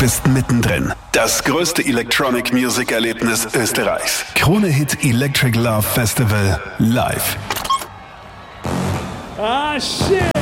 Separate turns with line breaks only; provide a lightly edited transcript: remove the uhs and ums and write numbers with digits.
bist mittendrin. Das größte Electronic Music Erlebnis Österreichs. Krone Hit Electric Love Festival live.
Ah, shit!